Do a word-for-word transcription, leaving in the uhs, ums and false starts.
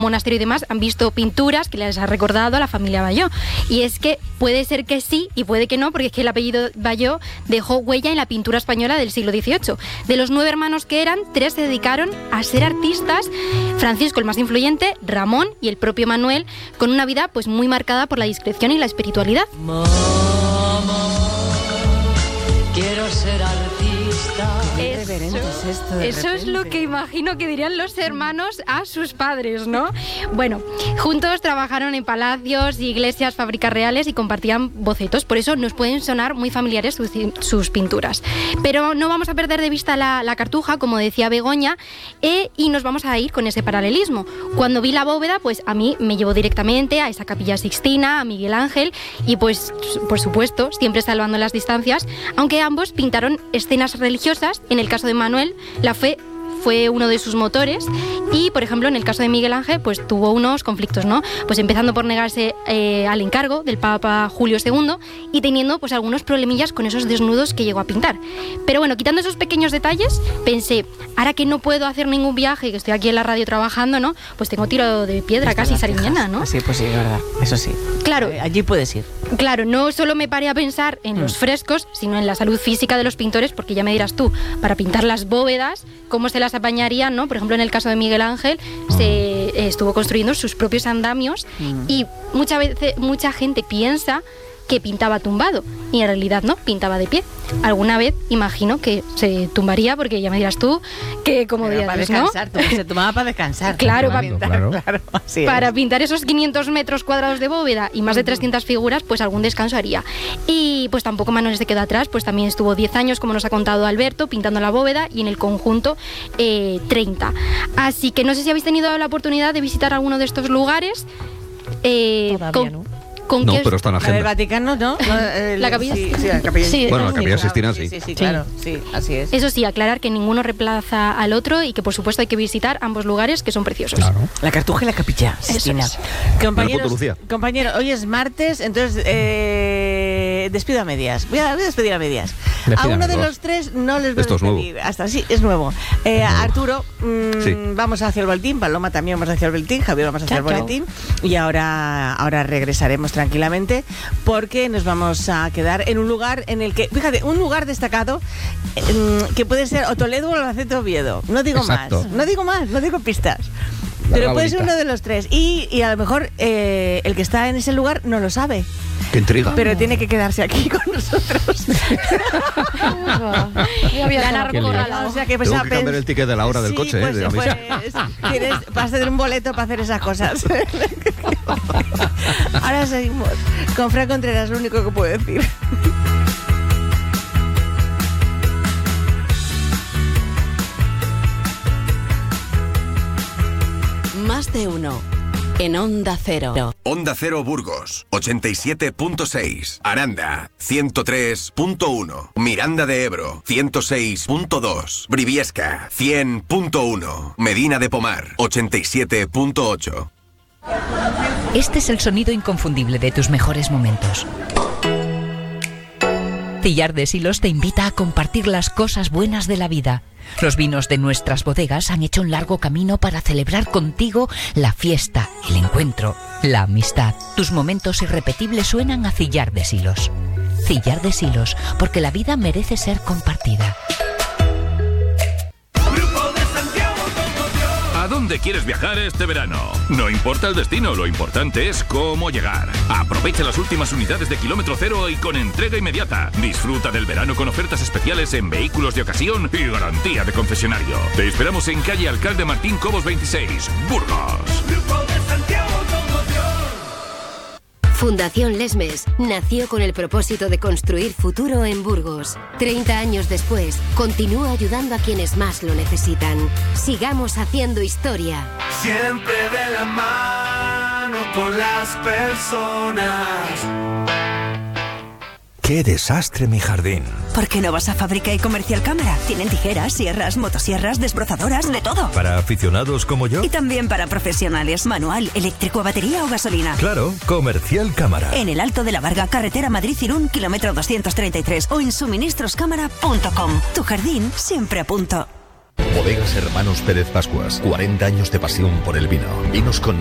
monasterio y demás han visto pinturas que les ha recordado a la familia Bayó. Y es que puede ser que sí y puede que no, porque es que el apellido Bayó dejó huella en la pintura española del siglo dieciocho. De los nueve hermanos que eran, tres se dedicaron a ser artistas. Francisco, el más influyente, Ramón y el propio Manuel, con una vida pues muy marcada por la discreción y la espiritualidad. Mamá, quiero ser artista. Eso, es esto de eso es lo que imagino que dirían los hermanos a sus padres, ¿no? Bueno, juntos trabajaron en palacios, iglesias, fábricas reales y compartían bocetos, por eso nos pueden sonar muy familiares sus, sus pinturas. Pero no vamos a perder de vista la, la cartuja, como decía Begoña, eh, y nos vamos a ir con ese paralelismo. Cuando vi la bóveda, pues a mí me llevó directamente a esa Capilla Sixtina, a Miguel Ángel, y pues, por supuesto, siempre salvando las distancias, aunque ambos pintaron escenas religiosas. En el caso de Manuel, la fe fue uno de sus motores y, por ejemplo, en el caso de Miguel Ángel, pues tuvo unos conflictos, ¿no? Pues empezando por negarse eh, al encargo del Papa Julio segundo y teniendo pues algunos problemillas con esos desnudos que llegó a pintar. Pero bueno, quitando esos pequeños detalles, pensé, ahora que no puedo hacer ningún viaje, que estoy aquí en la radio trabajando, ¿no? Pues tengo tiro de piedra casi sariñana, ¿no? Sí, pues sí, es verdad, eso sí. Claro. Eh, allí puedes ir. Claro, no solo me paré a pensar en mm. los frescos, sino en la salud física de los pintores, porque ya me dirás tú, para pintar las bóvedas, cómo se las apañarían, ¿no? Por ejemplo, en el caso de Miguel Ángel, mm. se eh, estuvo construyendo sus propios andamios mm. y muchas veces mucha gente piensa que pintaba tumbado y en realidad no, pintaba de pie. Alguna vez imagino que se tumbaría, porque ya me dirás tú que como dirías, para descansar, ¿no? Se tomaba para descansar. Claro, para pintar, claro. claro, así para es. pintar esos quinientos metros cuadrados de bóveda y más de trescientas figuras, pues algún descanso haría. Y pues tampoco Manuel se quedó atrás, pues también estuvo diez años, como nos ha contado Alberto, pintando la bóveda y en el conjunto eh, treinta. Así que no sé si habéis tenido la oportunidad de visitar alguno de estos lugares. Eh, Todavía con, no. ¿Con no, qué pero está en la agenda. El Vaticano, ¿no? ¿La Capilla? Sí, sí, la Capilla sí. Bueno, la Capilla Sixtina, sí. Sí, sí, sí, claro, sí, así es. Eso sí, aclarar que ninguno reemplaza al otro y que por supuesto hay que visitar ambos lugares que son preciosos. Claro. La Cartuja y la Capilla Sixtina. Es. Compañeros, compañero, hoy es martes, entonces eh, despido a medias. Voy a, voy a despedir a medias. Despídame, a uno de dos. los tres no les voy a Esto es despedir. nuevo. Hasta sí, es nuevo. Eh, Es nuevo. Arturo, mmm, Sí. vamos hacia el boletín. Paloma también vamos hacia el boletín. Javier vamos hacia Chao, el chao. boletín. Y ahora, ahora regresaremos tranquilamente porque nos vamos a quedar en un lugar en el que, fíjate, un lugar destacado eh, que puede ser o Toledo o Albacete o Oviedo. No digo Exacto. más, no digo más, no digo pistas. La Pero la puede ser bonita. uno de los tres. Y, y a lo mejor eh, el que está en ese lugar no lo sabe. Qué intriga. Pero tiene que quedarse aquí con nosotros. Ganar Qué lío. corralado. O sea que, pues, Tengo a que pens- cambiar el ticket de la hora del Sí, coche, pues, ¿eh? De la pues, misa. tienes, vas a tener un boleto para hacer esas cosas. Ahora seguimos con Fran Contreras, lo único que puedo decir. Más de uno. En Onda Cero. Onda Cero Burgos, ochenta y siete punto seis. Aranda, ciento tres punto uno. Miranda de Ebro, ciento seis punto dos. Briviesca, cien punto uno. Medina de Pomar, ochenta y siete punto ocho. Este es el sonido inconfundible de tus mejores momentos. Cillar de Silos te invita a compartir las cosas buenas de la vida. Los vinos de nuestras bodegas han hecho un largo camino para celebrar contigo la fiesta, el encuentro, la amistad. Tus momentos irrepetibles suenan a Cillar de Silos. Cillar de Silos, porque la vida merece ser compartida. ¿A dónde quieres viajar este verano? No importa el destino, lo importante es cómo llegar. Aprovecha las últimas unidades de kilómetro cero y con entrega inmediata. Disfruta del verano con ofertas especiales en vehículos de ocasión y garantía de concesionario. Te esperamos en calle Alcalde Martín Cobos veintiséis, Burgos. Fundación Lesmes nació con el propósito de construir futuro en Burgos. treinta años después, continúa ayudando a quienes más lo necesitan. Sigamos haciendo historia. Siempre de la mano con las personas. ¡Qué desastre mi jardín! ¿Por qué no vas a Fábrica y Comercial Cámara? Tienen tijeras, sierras, motosierras, desbrozadoras, de todo. ¿Para aficionados como yo? Y también para profesionales, manual, eléctrico, batería o gasolina. Claro, Comercial Cámara. En el Alto de la Varga, carretera Madrid-Irún, kilómetro doscientos treinta y tres o en suministros cámara punto com. Tu jardín siempre a punto. Bodegas Hermanos Pérez Pascuas, cuarenta años de pasión por el vino. Vinos con